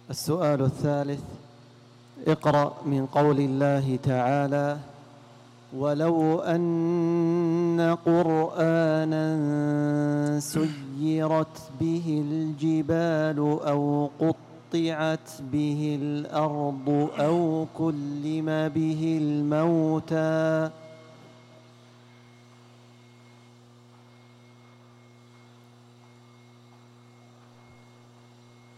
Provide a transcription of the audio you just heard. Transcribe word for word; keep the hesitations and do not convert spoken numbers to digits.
السؤال الثالث: اقرأ من قول الله تعالى: ولو أن قرآنا سيرت به الجبال أو قطعت به الأرض أو كلم به الموتى